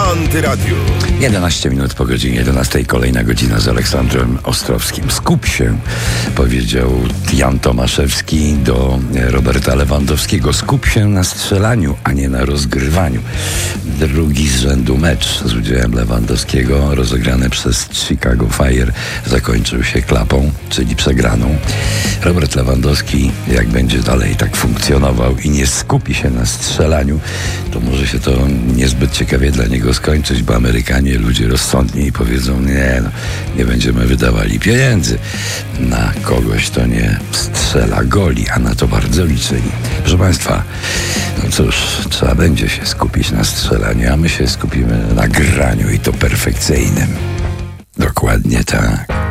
Antyradiu. 11 minut po godzinie 11. Kolejna godzina z Aleksandrem Ostrowskim. Skup się, powiedział Jan Tomaszewski do Roberta Lewandowskiego. Skup się na strzelaniu, a nie na rozgrywaniu. Drugi z rzędu mecz z udziałem Lewandowskiego, rozegrany przez Chicago Fire, zakończył się klapą, czyli przegraną. Robert Lewandowski, jak będzie dalej tak funkcjonował i nie skupi się na strzelaniu, to może się to niezbyt ciekawie dla niego skończyć, bo Amerykanie, ludzie rozsądni, powiedzą, nie będziemy wydawali pieniędzy na kogoś, kto nie strzela goli, a na to bardzo liczyli. Proszę Państwa, no cóż, trzeba będzie się skupić na strzelaniu, a my się skupimy na graniu i to perfekcyjnym. Dokładnie tak.